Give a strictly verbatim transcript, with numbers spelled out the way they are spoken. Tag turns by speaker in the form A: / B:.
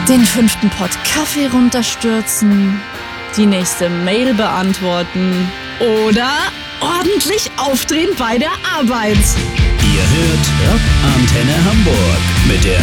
A: den fünften Pott Kaffee runterstürzen, die nächste Mail beantworten oder ordentlich aufdrehen bei der Arbeit.
B: Ihr hört Antenne Hamburg mit der